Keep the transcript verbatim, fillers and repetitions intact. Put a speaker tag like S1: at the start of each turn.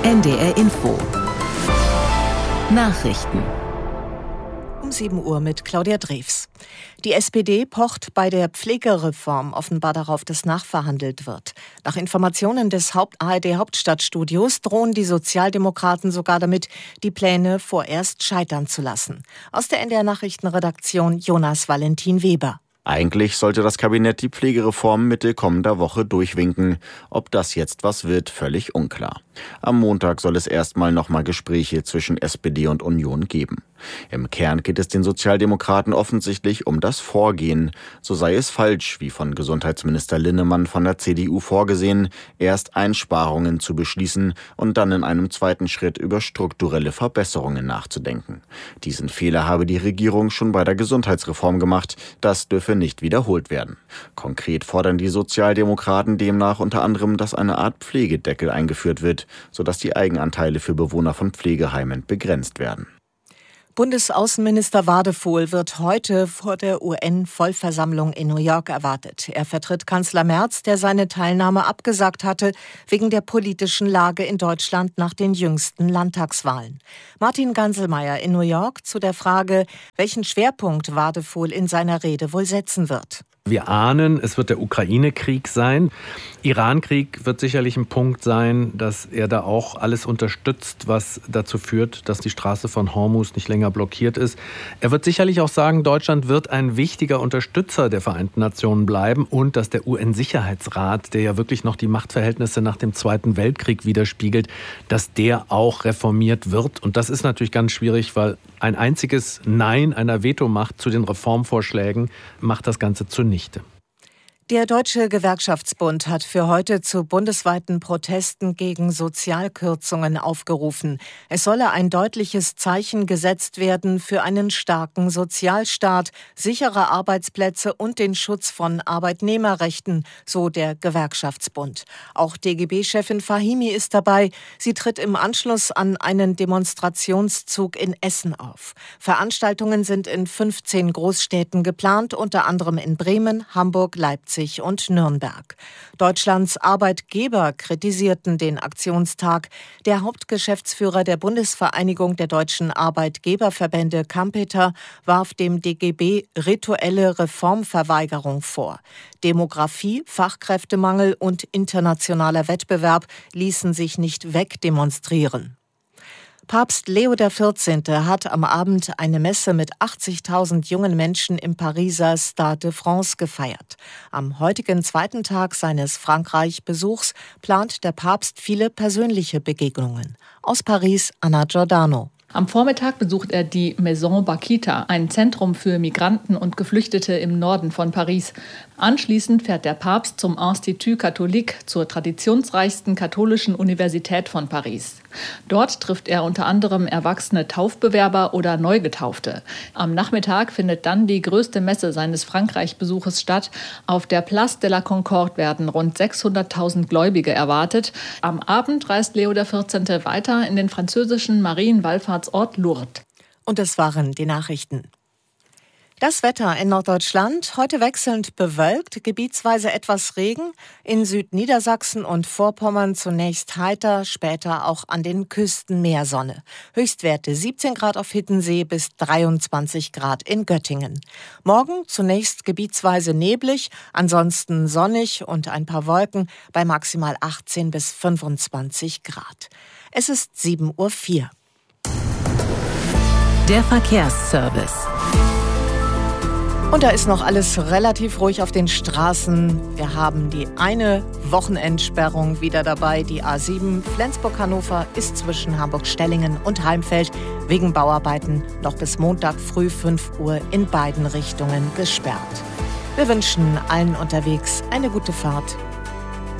S1: N D R Info Nachrichten
S2: Um sieben Uhr mit Claudia Drews. Die S P D pocht bei der Pflegereform offenbar darauf, dass nachverhandelt wird. Nach Informationen des Haupt-A R D-Hauptstadtstudios drohen die Sozialdemokraten sogar damit, die Pläne vorerst scheitern zu lassen. Aus der N D R-Nachrichtenredaktion Jonas Valentin Weber.
S3: Eigentlich sollte das Kabinett die Pflegereform Mitte kommender Woche durchwinken. Ob das jetzt was wird, völlig unklar. Am Montag soll es erstmal nochmal Gespräche zwischen S P D und Union geben. Im Kern geht es den Sozialdemokraten offensichtlich um das Vorgehen. So sei es falsch, wie von Gesundheitsminister Linnemann von der C D U vorgesehen, erst Einsparungen zu beschließen und dann in einem zweiten Schritt über strukturelle Verbesserungen nachzudenken. Diesen Fehler habe die Regierung schon bei der Gesundheitsreform gemacht. Das dürfe nicht wiederholt werden. Konkret fordern die Sozialdemokraten demnach unter anderem, dass eine Art Pflegedeckel eingeführt wird, sodass die Eigenanteile für Bewohner von Pflegeheimen begrenzt werden.
S2: Bundesaußenminister Wadephol wird heute vor der U N-Vollversammlung in New York erwartet. Er vertritt Kanzler Merz, der seine Teilnahme abgesagt hatte, wegen der politischen Lage in Deutschland nach den jüngsten Landtagswahlen. Martin Ganselmeier in New York zu der Frage, welchen Schwerpunkt Wadephol in seiner Rede wohl setzen wird.
S4: Wir ahnen, es wird der Ukraine-Krieg sein. Iran-Krieg wird sicherlich ein Punkt sein, dass er da auch alles unterstützt, was dazu führt, dass die Straße von Hormuz nicht länger blockiert ist. Er wird sicherlich auch sagen, Deutschland wird ein wichtiger Unterstützer der Vereinten Nationen bleiben und dass der U N-Sicherheitsrat, der ja wirklich noch die Machtverhältnisse nach dem Zweiten Weltkrieg widerspiegelt, dass der auch reformiert wird. Und das ist natürlich ganz schwierig, weil ein einziges Nein einer Vetomacht zu den Reformvorschlägen macht das Ganze zunichte.
S2: Der Deutsche Gewerkschaftsbund hat für heute zu bundesweiten Protesten gegen Sozialkürzungen aufgerufen. Es solle ein deutliches Zeichen gesetzt werden für einen starken Sozialstaat, sichere Arbeitsplätze und den Schutz von Arbeitnehmerrechten, so der Gewerkschaftsbund. Auch D G B-Chefin Fahimi ist dabei. Sie tritt im Anschluss an einen Demonstrationszug in Essen auf. Veranstaltungen sind in fünfzehn Großstädten geplant, unter anderem in Bremen, Hamburg, Leipzig und Nürnberg. Deutschlands Arbeitgeber kritisierten den Aktionstag. Der Hauptgeschäftsführer der Bundesvereinigung der deutschen Arbeitgeberverbände Kampeter warf dem D G B rituelle Reformverweigerung vor. Demografie, Fachkräftemangel und internationaler Wettbewerb ließen sich nicht wegdemonstrieren. Papst Leo der vierzehnte hat am Abend eine Messe mit achtzigtausend jungen Menschen im Pariser Stade de France gefeiert. Am heutigen zweiten Tag seines Frankreich-Besuchs plant der Papst viele persönliche Begegnungen. Aus Paris, Anna Giordano.
S5: Am Vormittag besucht er die Maison Bakita, ein Zentrum für Migranten und Geflüchtete im Norden von Paris. Anschließend fährt der Papst zum Institut Catholique, zur traditionsreichsten katholischen Universität von Paris. Dort trifft er unter anderem erwachsene Taufbewerber oder Neugetaufte. Am Nachmittag findet dann die größte Messe seines Frankreich-Besuches statt. Auf der Place de la Concorde werden rund sechshunderttausend Gläubige erwartet. Am Abend reist Leo der vierzehnte weiter in den französischen Marienwallfahrtsort Lourdes.
S2: Und das waren die Nachrichten. Das Wetter in Norddeutschland, heute wechselnd bewölkt, gebietsweise etwas Regen, in Südniedersachsen und Vorpommern zunächst heiter, später auch an den Küsten mehr Sonne. Höchstwerte siebzehn Grad auf Hiddensee bis dreiundzwanzig Grad in Göttingen. Morgen zunächst gebietsweise neblig, ansonsten sonnig und ein paar Wolken bei maximal achtzehn bis fünfundzwanzig Grad. Es ist sieben Uhr vier.
S1: Der Verkehrsservice.
S2: Und da ist noch alles relativ ruhig auf den Straßen. Wir haben die eine Wochenendsperrung wieder dabei. Die A sieben Flensburg-Hannover ist zwischen Hamburg-Stellingen und Heimfeld wegen Bauarbeiten noch bis Montag früh fünf Uhr in beiden Richtungen gesperrt. Wir wünschen allen unterwegs eine gute Fahrt.